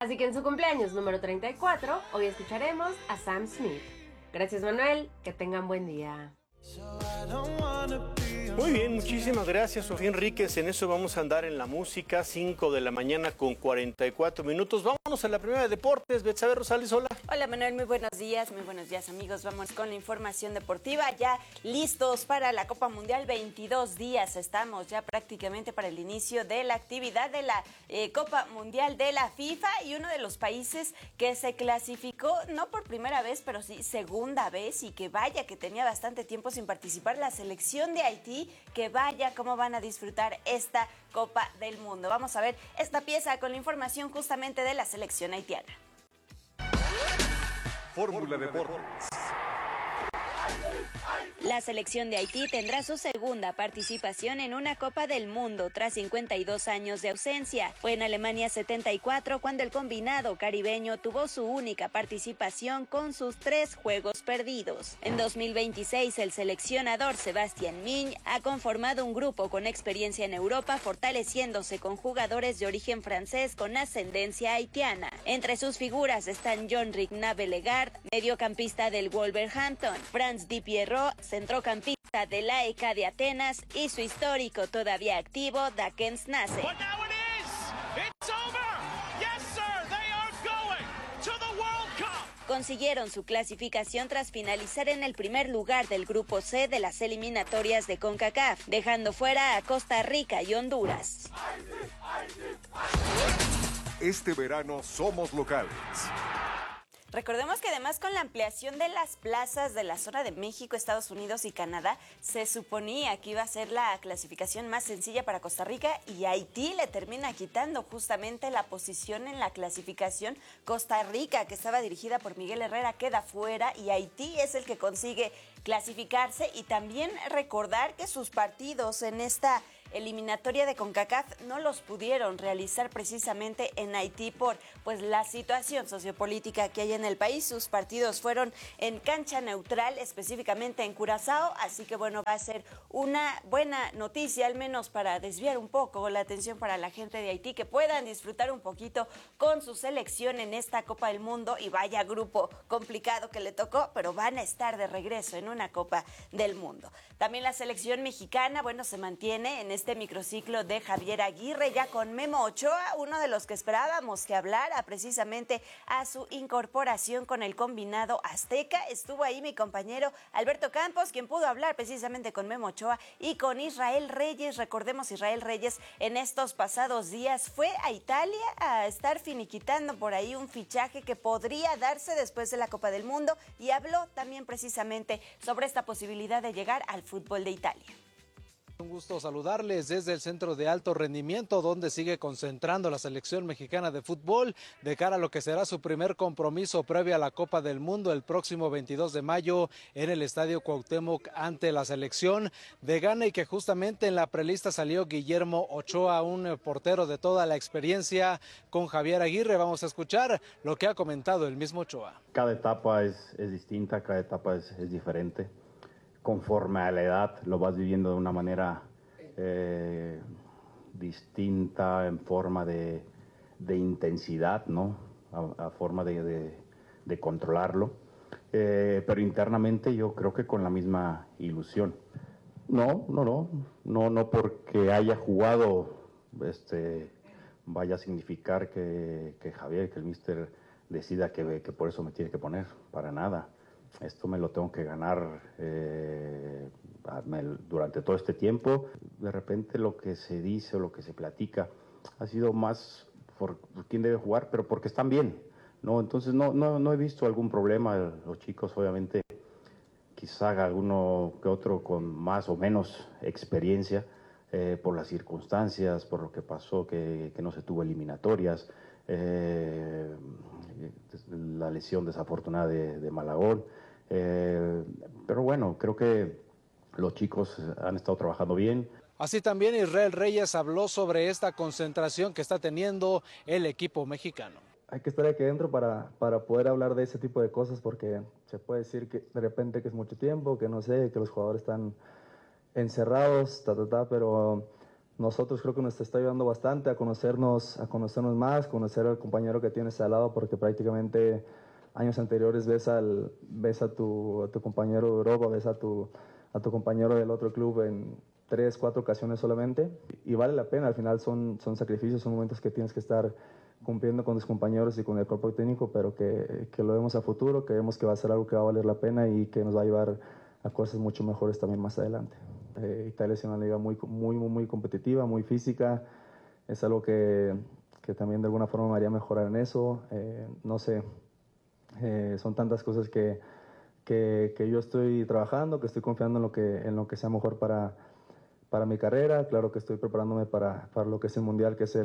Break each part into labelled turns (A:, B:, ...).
A: Así que en su cumpleaños número 34, hoy escucharemos a Sam Smith. Gracias, Manuel, que tengan buen día.
B: Muy bien, muchísimas gracias, Sofía Enríquez. En eso vamos a andar en la música, 5 de la mañana con 44 minutos. Vámonos a la primera de deportes. Betsabe Rosales, hola.
C: Hola, Manuel, muy buenos días, amigos. Vamos con la información deportiva, ya listos para la Copa Mundial, 22 días estamos ya prácticamente para el inicio de la actividad de la Copa Mundial de la FIFA, y uno de los países que se clasificó, no por primera vez, pero sí segunda vez, y que vaya que tenía bastante tiempo sin participar, la selección de Haití, que vaya cómo van a disfrutar esta Copa del Mundo. Vamos a ver esta pieza con la información justamente de la selección haitiana.
D: Fórmula Deportes.
C: La selección de Haití tendrá su segunda participación en una Copa del Mundo tras 52 años de ausencia. Fue en Alemania 74 cuando el combinado caribeño tuvo su única participación con sus 3 juegos perdidos. En 2026, el seleccionador Sebastián Migne ha conformado un grupo con experiencia en Europa, fortaleciéndose con jugadores de origen francés con ascendencia haitiana. Entre sus figuras están Jean-Ric Navelegard, mediocampista del Wolverhampton, Franz Di Pierrot, centrocampista de la ECA de Atenas, y su histórico todavía activo, Dakens Nace. Consiguieron su clasificación tras finalizar en el primer lugar del grupo C de las eliminatorias de CONCACAF, dejando fuera a Costa Rica y Honduras.
D: Este verano somos locales.
C: Recordemos que además con la ampliación de las plazas de la zona de México, Estados Unidos y Canadá, se suponía que iba a ser la clasificación más sencilla para Costa Rica, y Haití le termina quitando justamente la posición en la clasificación. Costa Rica, que estaba dirigida por Miguel Herrera, queda fuera, y Haití es el que consigue clasificarse. Y también recordar que sus partidos en esta eliminatoria de CONCACAF no los pudieron realizar precisamente en Haití por la situación sociopolítica que hay en el país. Sus partidos fueron en cancha neutral, específicamente en Curazao, así que va a ser una buena noticia, al menos para desviar un poco la atención para la gente de Haití, que puedan disfrutar un poquito con su selección en esta Copa del Mundo. Y vaya grupo complicado que le tocó, pero van a estar de regreso en una Copa del Mundo. También la selección mexicana, se mantiene en este microciclo de Javier Aguirre, ya con Memo Ochoa, uno de los que esperábamos que hablara precisamente a su incorporación con el combinado azteca. Estuvo ahí mi compañero Alberto Campos, quien pudo hablar precisamente con Memo Ochoa y con Israel Reyes. Recordemos, Israel Reyes en estos pasados días fue a Italia a estar finiquitando por ahí un fichaje que podría darse después de la Copa del Mundo, y habló también precisamente sobre esta posibilidad de llegar al fútbol de Italia.
E: Un gusto saludarles desde el Centro de Alto Rendimiento, donde sigue concentrando la selección mexicana de fútbol de cara a lo que será su primer compromiso previo a la Copa del Mundo el próximo 22 de mayo en el Estadio Cuauhtémoc ante la selección de Ghana, y que justamente en la prelista salió Guillermo Ochoa, un portero de toda la experiencia con Javier Aguirre. Vamos a escuchar lo que ha comentado el mismo Ochoa.
F: Cada etapa es distinta, cada etapa es diferente. Conforme a la edad lo vas viviendo de una manera distinta, en forma de intensidad, ¿no? A forma de controlarlo, pero internamente yo creo que con la misma ilusión. No porque haya jugado vaya a significar que Javier, que el míster decida que por eso me tiene que poner, para nada. Esto me lo tengo que ganar durante todo este tiempo. De repente lo que se dice o lo que se platica ha sido más por quién debe jugar, pero porque están bien, ¿no? Entonces no he visto algún problema. Los chicos, obviamente, quizá alguno que otro con más o menos experiencia, por las circunstancias, por lo que pasó, que no se tuvo eliminatorias, la lesión desafortunada de Malagón, pero bueno, creo que los chicos han estado trabajando bien.
E: Así también Israel Reyes habló sobre esta concentración que está teniendo el equipo mexicano.
G: Hay que estar aquí adentro para poder hablar de ese tipo de cosas, porque se puede decir que de repente que es mucho tiempo, que no sé, que los jugadores están encerrados, pero nosotros creo que nos está ayudando bastante a conocernos más, conocer al compañero que tienes al lado, porque prácticamente años anteriores ves a tu compañero de Europa, ves a tu compañero del otro club en 3, 4 ocasiones solamente, y vale la pena. Al final son sacrificios, son momentos que tienes que estar cumpliendo con tus compañeros y con el cuerpo técnico, pero que lo vemos a futuro, que vemos que va a ser algo que va a valer la pena y que nos va a llevar a cosas mucho mejores también más adelante. Italia es una liga muy competitiva, muy física, es algo que también de alguna forma me haría mejorar en eso. No sé, son tantas cosas que yo estoy trabajando, que estoy confiando en lo que sea mejor para mi carrera. Claro que estoy preparándome para lo que es el Mundial, que es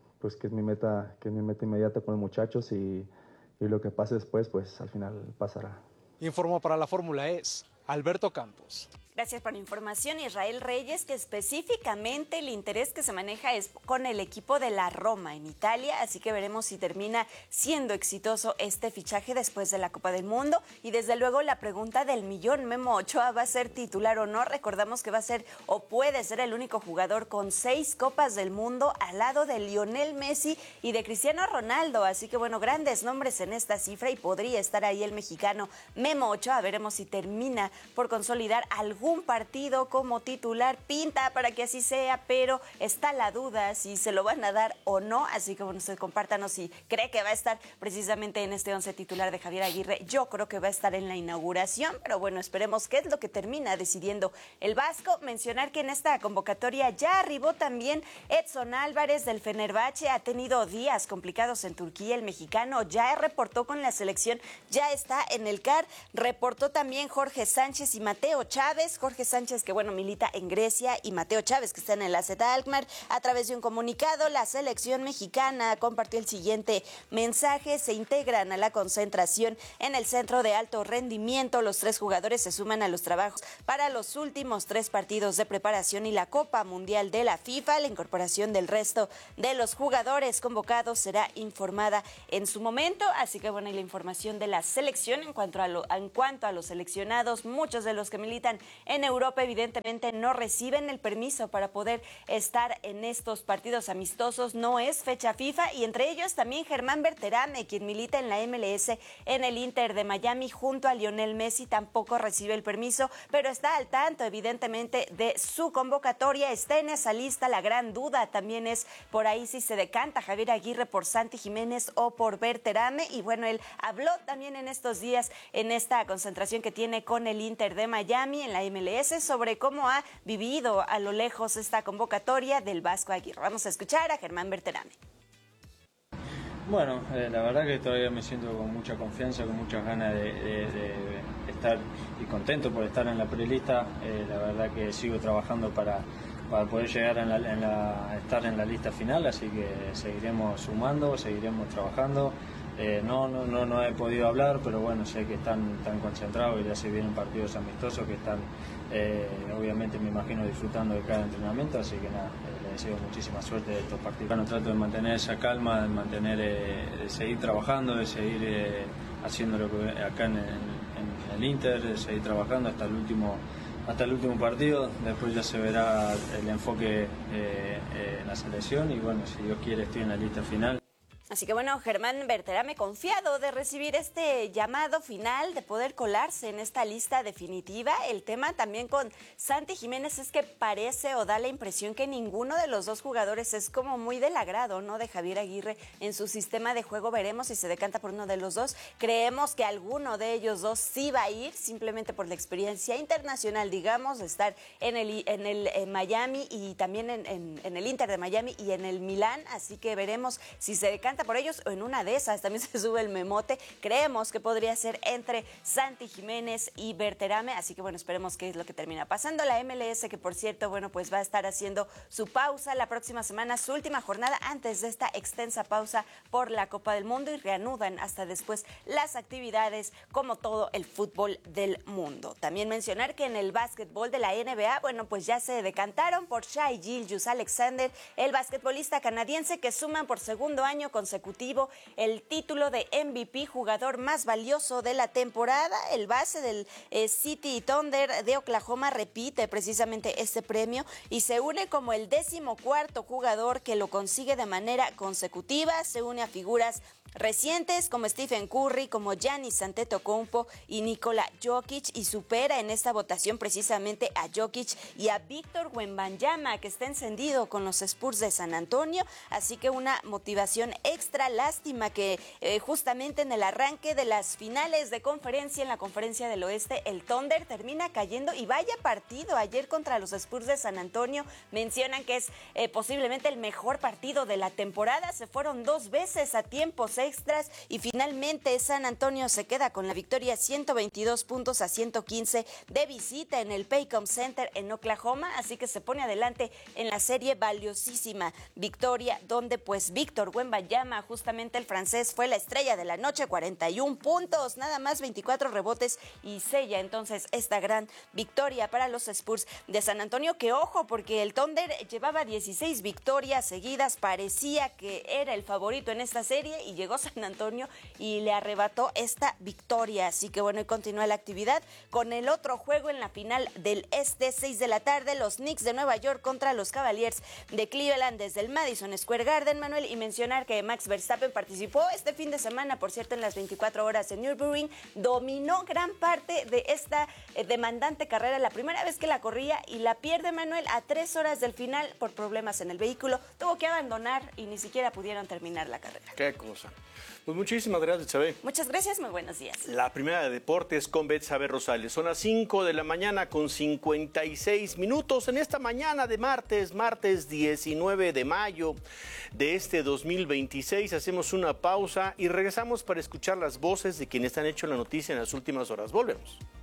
G: mi meta inmediata con los muchachos, y lo que pase después, pues al final pasará.
E: Informó para la Fórmula E Alberto Campos.
C: Gracias por la información, Israel Reyes, que específicamente el interés que se maneja es con el equipo de la Roma en Italia, así que veremos si termina siendo exitoso este fichaje después de la Copa del Mundo. Y desde luego la pregunta del millón, ¿Memo Ochoa va a ser titular o no? Recordamos que va a ser o puede ser el único jugador con 6 Copas del Mundo al lado de Lionel Messi y de Cristiano Ronaldo, así que bueno, grandes nombres en esta cifra y podría estar ahí el mexicano Memo Ochoa. Veremos si termina por consolidar algún partido como titular. Pinta para que así sea, pero está la duda si se lo van a dar o no, así que bueno, usted compártanos si cree que va a estar precisamente en este 11 titular de Javier Aguirre. Yo creo que va a estar en la inauguración, pero bueno, esperemos qué es lo que termina decidiendo el vasco. Mencionar que en esta convocatoria ya arribó también Edson Álvarez del Fenerbahce, ha tenido días complicados en Turquía, el mexicano ya reportó con la selección, ya está en el CAR, reportó también Jorge Sánchez y Mateo Chávez. Jorge Sánchez, que bueno, milita en Grecia, y Mateo Chávez, que está en el AZ Alkmaar. A través de un comunicado, la selección mexicana compartió el siguiente mensaje: se integran a la concentración en el centro de alto rendimiento. Los 3 jugadores se suman a los trabajos para los últimos 3 partidos de preparación y la Copa Mundial de la FIFA. La incorporación del resto de los jugadores convocados será informada en su momento. Así que bueno, y la información de la selección en cuanto a los seleccionados, muchos de los que militan en Europa evidentemente no reciben el permiso para poder estar en estos partidos amistosos. No es fecha FIFA, y entre ellos también Germán Berterame, quien milita en la MLS en el Inter de Miami junto a Lionel Messi, tampoco recibe el permiso, pero está al tanto evidentemente de su convocatoria, está en esa lista. La gran duda también es por ahí si se decanta Javier Aguirre por Santi Jiménez o por Berterame, y bueno, él habló también en estos días en esta concentración que tiene con el Inter de Miami en la MLS sobre cómo ha vivido a lo lejos esta convocatoria del Vasco Aguirre. Vamos a escuchar a Germán Berterame.
H: Bueno, la verdad que todavía me siento con mucha confianza, con muchas ganas de estar y contento por estar en la prelista. La verdad que sigo trabajando para poder llegar a estar en la lista final, así que seguiremos sumando, seguiremos trabajando. No he podido hablar, pero bueno, sé que están concentrados y ya se vienen partidos amistosos que están, obviamente me imagino, disfrutando de cada entrenamiento, así que nada, les deseo muchísima suerte de estos partidos. Bueno, trato de mantener esa calma, de seguir trabajando, de seguir haciendo lo que acá en el Inter, de seguir trabajando hasta el último partido. Después ya se verá el enfoque en la selección y bueno, si Dios quiere estoy en la lista final.
C: Así que bueno, Germán Berterame confiado de recibir este llamado final, de poder colarse en esta lista definitiva. El tema también con Santi Jiménez es que parece o da la impresión que ninguno de los dos jugadores es como muy del agrado, ¿no?, de Javier Aguirre en su sistema de juego. Veremos si se decanta por uno de los dos. Creemos que alguno de ellos dos sí va a ir, simplemente por la experiencia internacional, digamos, de estar en el Miami y también en el Inter de Miami y en el Milán. Así que veremos si se decanta por ellos o en una de esas también se sube el memote. Creemos que podría ser entre Santi Jiménez y Berterame, así que bueno, esperemos qué es lo que termina pasando. La MLS, que por cierto, bueno, pues va a estar haciendo su pausa la próxima semana, su última jornada antes de esta extensa pausa por la Copa del Mundo, y reanudan hasta después las actividades como todo el fútbol del mundo. También mencionar que en el básquetbol de la NBA, bueno, pues ya se decantaron por Shai Gilgeous-Alexander, el basquetbolista canadiense que suman por segundo año consecutivo el título de MVP, jugador más valioso de la temporada. El base del City Thunder de Oklahoma repite precisamente este premio y se une como el 14º jugador que lo consigue de manera consecutiva. Se une a figuras recientes como Stephen Curry, como Giannis Antetokounmpo y Nikola Jokic, y supera en esta votación precisamente a Jokic y a Víctor Wembanyama, que está encendido con los Spurs de San Antonio. Así que una motivación extra. Lástima que justamente en el arranque de las finales de conferencia, en la conferencia del oeste, el Thunder termina cayendo, y vaya partido ayer contra los Spurs de San Antonio. Mencionan que es posiblemente el mejor partido de la temporada. Se fueron 2 veces a tiempos extras y finalmente San Antonio se queda con la victoria 122-115 de visita en el Paycom Center en Oklahoma, así que se pone adelante en la serie. Valiosísima victoria donde pues Víctor Wembanyama, justamente el francés, fue la estrella de la noche, 41 puntos, nada más 24 rebotes, y sella entonces esta gran victoria para los Spurs de San Antonio, que ojo, porque el Thunder llevaba 16 victorias seguidas, parecía que era el favorito en esta serie y llegó San Antonio y le arrebató esta victoria. Así que bueno, y continúa la actividad con el otro juego en la final del este, 6 de la tarde, los Knicks de Nueva York contra los Cavaliers de Cleveland desde el Madison Square Garden, Manuel, y mencionar que Max Verstappen participó este fin de semana, por cierto, en las 24 horas en Nürburgring, dominó gran parte de esta demandante carrera, la primera vez que la corría, y la pierde, Manuel, a 3 horas del final por problemas en el vehículo, tuvo que abandonar y ni siquiera pudieron terminar la carrera.
B: Qué cosa. Pues muchísimas gracias, Betsabe.
C: Muchas gracias, muy buenos días.
B: La primera de deportes con Betsabe Rosales. Son las 5 de la mañana con 56 minutos en esta mañana de martes 19 de mayo de este 2026. Hacemos una pausa y regresamos para escuchar las voces de quienes han hecho la noticia en las últimas horas. Volvemos.